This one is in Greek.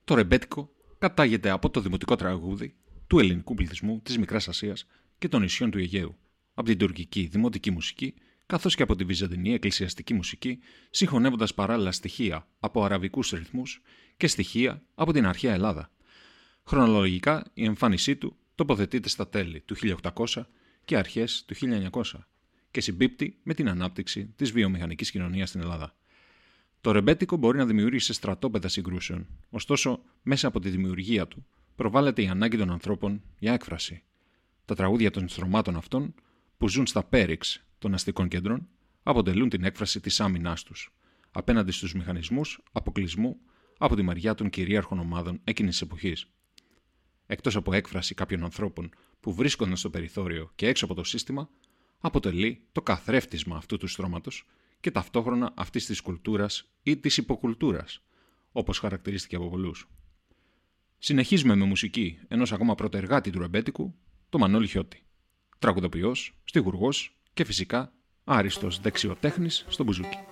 Το ρεμπέτικο κατάγεται από το δημοτικό τραγούδι του ελληνικού πληθυσμού της Μικράς Ασίας και των νησιών του Αιγαίου, από την τουρκική δημοτική μουσική, καθώς και από τη βυζαντινή εκκλησιαστική μουσική, συγχωνεύοντας παράλληλα στοιχεία από αραβικούς ρυθμούς και στοιχεία από την αρχαία Ελλάδα. Χρονολογικά, η εμφάνισή του τοποθετείται στα τέλη του 1800 και αρχές του 1900 και συμπίπτει με την ανάπτυξη της βιομηχανικής κοινωνίας στην Ελλάδα. Το ρεμπέτικο μπορεί να δημιουργήσει στρατόπεδα συγκρούσεων, ωστόσο, μέσα από τη δημιουργία του προβάλλεται η ανάγκη των ανθρώπων για έκφραση. Τα τραγούδια των στρωμάτων αυτών, που ζουν στα πέριξ των αστικών κέντρων, αποτελούν την έκφραση της άμυνάς τους απέναντι στους μηχανισμούς αποκλεισμού από τη μεριά των κυρίαρχων ομάδων εκείνης της εποχής. Εκτός από έκφραση κάποιων ανθρώπων που βρίσκονταν στο περιθώριο και έξω από το σύστημα, αποτελεί το καθρέφτισμα αυτού του στρώματος και ταυτόχρονα αυτής της κουλτούρας ή της υποκουλτούρας, όπως χαρακτηρίστηκε από πολλούς. Συνεχίζουμε με μουσική ενός ακόμα πρωτεργάτη του ρεμπέτικου, το Μανώλη Χιώτη. Τραγουδοποιός, στιχουργός και φυσικά άριστος δεξιοτέχνης στο μπουζούκι.